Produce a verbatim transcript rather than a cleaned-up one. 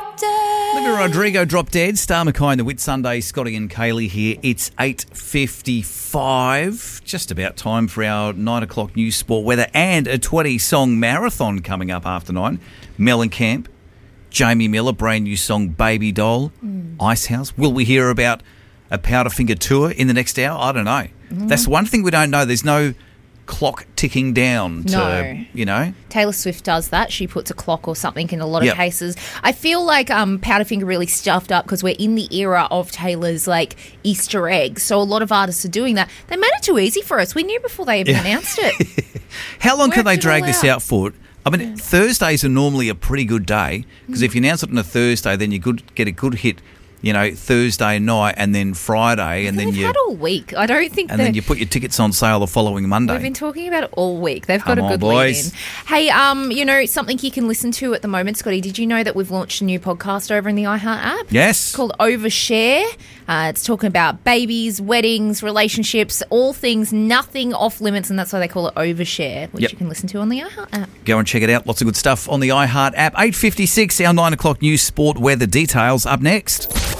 drop dead. Olivia Rodrigo, Drop Dead. Star Mackay and the Whit Sunday. Scotty and Kaylee here. It's eight fifty-five. Just about time for our nine o'clock news, sport, weather and a twenty-song marathon coming up after nine. Mellencamp, Jamie Miller, brand new song Baby Doll, mm. Icehouse. Will we hear about a Powderfinger tour in the next hour? I don't know. Mm. That's one thing we don't know. There's no clock ticking down to, no. you know. Taylor Swift does that. She puts a clock or something in a lot of yep. cases. I feel like um, Powderfinger really stuffed up because we're in the era of Taylor's like Easter eggs. So a lot of artists are doing that. They made it too easy for us. We knew before they even yeah. announced it. How long can they drag this out, out for? I mean, yeah. Thursdays are normally a pretty good day because mm. if you announce it on a Thursday, then you could get a good hit, you know, Thursday night and then Friday, and They've then you had all week. I don't think, and then you put your tickets on sale the following Monday. We've been talking about it all week. They've Come got a good on, lead in. Hey, um, you know something you can listen to at the moment, Scotty? Did you know that we've launched a new podcast over in the iHeart app? Yes, it's called Overshare. Uh, it's talking about babies, weddings, relationships, all things, nothing off limits, and that's why they call it Overshare, which yep. you can listen to on the iHeart app. Go and check it out. Lots of good stuff on the iHeart app. eight fifty-six, our nine o'clock news, sport, weather details up next.